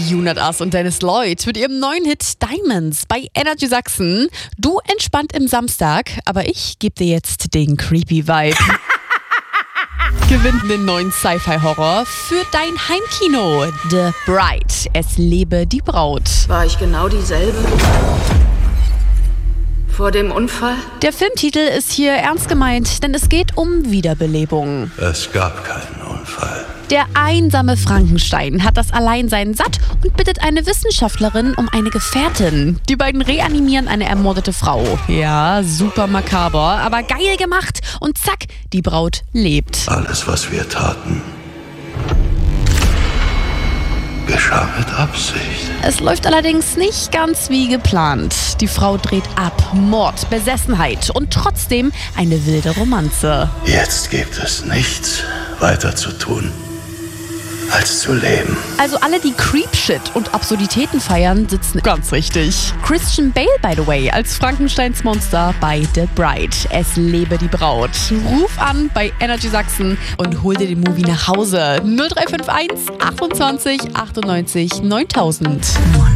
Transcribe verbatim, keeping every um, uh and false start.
Jonas Ass und Dennis Lloyd mit ihrem neuen Hit Diamonds bei Energy Sachsen. Du entspannt im Samstag, aber ich gebe dir jetzt den creepy Vibe. Gewinn den neuen Sci-Fi-Horror für dein Heimkino. The Bride. Es lebe die Braut. War ich genau dieselbe? Vor dem Unfall? Der Filmtitel ist hier ernst gemeint, denn es geht um Wiederbelebung. Es gab keinen Unfall. Der einsame Frankenstein hat das Alleinsein satt und bittet eine Wissenschaftlerin um eine Gefährtin. Die beiden reanimieren eine ermordete Frau. Ja, super makaber, aber geil gemacht. Und zack, die Braut lebt. Alles, was wir taten, geschah mit Absicht. Es läuft allerdings nicht ganz wie geplant. Die Frau dreht ab, Mord, Besessenheit und trotzdem eine wilde Romanze. Jetzt gibt es nichts weiter zu tun, als zu leben. Also alle, die Creepshit und Absurditäten feiern, sitzen ganz richtig. Christian Bale, by the way, als Frankensteins Monster bei The Bride. Es lebe die Braut. Ruf an bei Energy Sachsen und hol dir den Movie nach Hause. null drei fünf eins achtundzwanzig achtundneunzig neuntausend.